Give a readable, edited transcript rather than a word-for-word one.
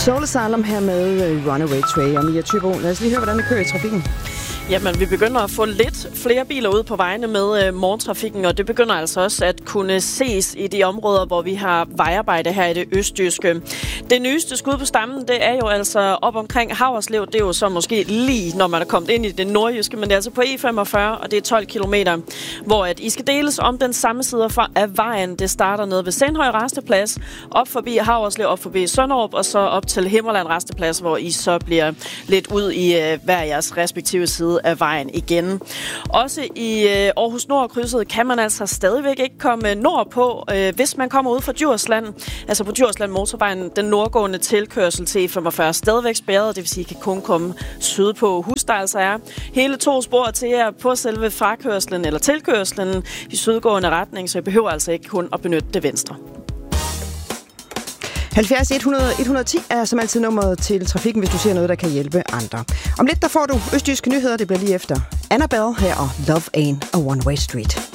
Soul Asylum her med Runaway Train og Mia Thybo. Lad os lige høre, hvordan det kører i trafikken. Jamen, vi begynder at få lidt flere biler ud på vejene med morgentrafikken, og det begynder altså også at kunne ses i de områder, hvor vi har vejarbejde her i det østjyske. Det nyeste skud på stammen, det er jo altså op omkring Haverslev. Det er jo så måske lige, når man er kommet ind i det nordjyske, men det er altså på E45, og det er 12 kilometer, hvor at I skal deles om den samme side af vejen. Det starter nede ved Sandhøj Rasteplads, op forbi Haverslev, op forbi Sønderup, og så op til Himmerland Rasteplads, hvor I så bliver lidt ud i hver jeres respektive side af vejen igen. Også i Aarhus Nord-krydset kan man altså stadigvæk ikke komme nordpå, hvis man kommer ud fra Djursland. Altså på Djursland motorvejen, den nordgående tilkørsel til E45 stadigvæk spærret, det vil sige, at I kan kun komme sydpå. Husk, der altså er hele 2 spor til jer på selve frakørslen eller tilkørslen i sydgående retning, så I behøver altså ikke kun at benytte det venstre. 70 100 110 er som altid nummeret til trafikken, hvis du ser noget, der kan hjælpe andre. Om lidt der får du østjyske nyheder, det bliver lige efter Annabelle her og Love Ain't a One-Way Street.